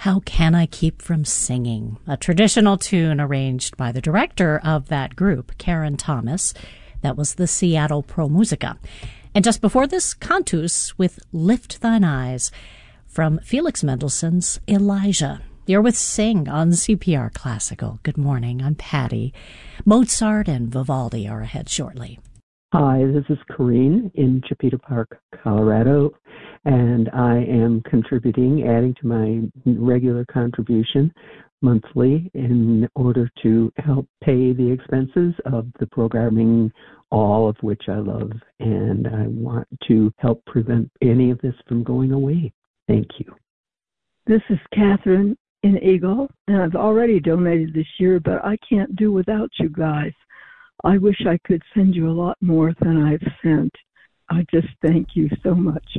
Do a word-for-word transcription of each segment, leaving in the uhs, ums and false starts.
How Can I Keep From Singing? A traditional tune arranged by the director of that group, Karen Thomas. That was the Seattle Pro Musica. And just before this, Cantus with Lift Thine Eyes from Felix Mendelssohn's Elijah. You're with Sing on C P R Classical. Good morning, I'm Patty. Mozart and Vivaldi are ahead shortly. Hi, this is Corrine in Chipeta Park, Colorado, and I am contributing, adding to my regular contribution monthly in order to help pay the expenses of the programming, all of which I love, and I want to help prevent any of this from going away. Thank you. This is Catherine in Eagle, and I've already donated this year, but I can't do without you guys. I wish I could send you a lot more than I've sent. I just thank you so much.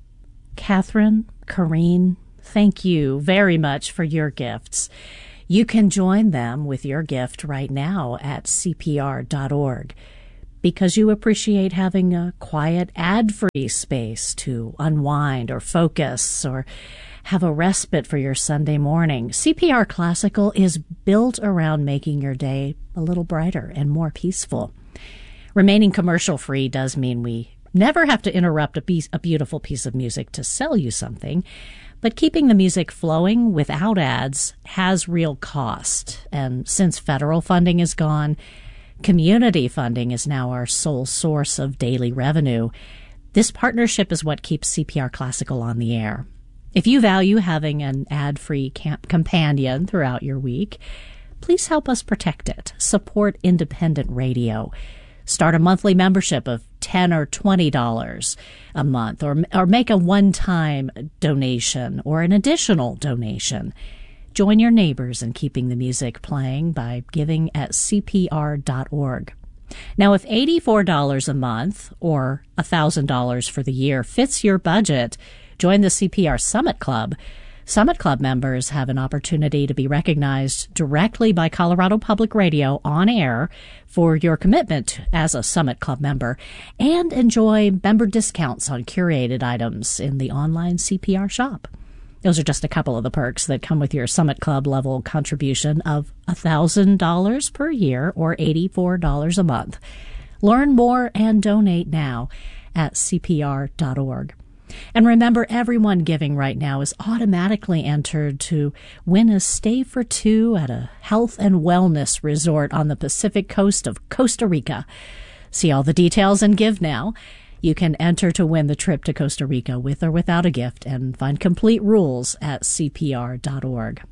Catherine, Corrine, thank you very much for your gifts. You can join them with your gift right now at C P R dot org because you appreciate having a quiet, ad-free space to unwind or focus or have a respite for your Sunday morning. C P R Classical is built around making your day a little brighter and more peaceful. Remaining commercial-free does mean we never have to interrupt a, piece, a beautiful piece of music to sell you something, but keeping the music flowing without ads has real cost. And since federal funding is gone, community funding is now our sole source of daily revenue. This partnership is what keeps C P R Classical on the air. If you value having an ad-free camp companion throughout your week, please help us protect it. Support independent radio. Start a monthly membership of ten dollars or twenty dollars a month, or, or make a one-time donation or an additional donation. Join your neighbors in keeping the music playing by giving at C P R dot org. Now, if eighty-four dollars a month or one thousand dollars for the year fits your budget, join the C P R Summit Club. Summit Club members have an opportunity to be recognized directly by Colorado Public Radio on air for your commitment as a Summit Club member and enjoy member discounts on curated items in the online C P R shop. Those are just a couple of the perks that come with your Summit Club level contribution of one thousand dollars per year or eighty-four dollars a month. Learn more and donate now at C P R dot org. And remember, everyone giving right now is automatically entered to win a stay for two at a health and wellness resort on the Pacific coast of Costa Rica. See all the details and give now. You can enter to win the trip to Costa Rica with or without a gift and find complete rules at C P R dot org.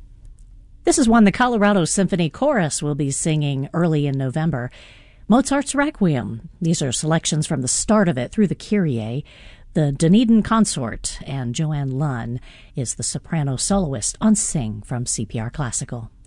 This is one the Colorado Symphony Chorus will be singing early in November. Mozart's Requiem. These are selections from the start of it through the Kyrie. The Dunedin Consort, and Joanne Lunn is the soprano soloist on Sing from C P R Classical.